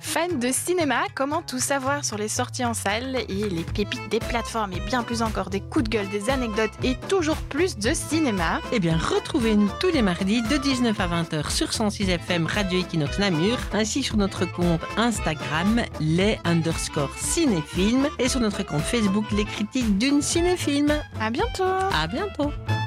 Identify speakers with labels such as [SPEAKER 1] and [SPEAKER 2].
[SPEAKER 1] Fan de cinéma, comment tout savoir sur les sorties en salle et les pépites des plateformes et bien plus encore des coups de gueule, des anecdotes et toujours plus de cinéma?
[SPEAKER 2] Eh bien, retrouvez-nous tous les mardis de 19 à 20h sur 106 FM Radio Equinox Namur, ainsi sur notre compte Instagram les_cinéphiles et sur notre compte Facebook Les Critiques d'une cinéfilm.
[SPEAKER 1] À bientôt!
[SPEAKER 2] À bientôt!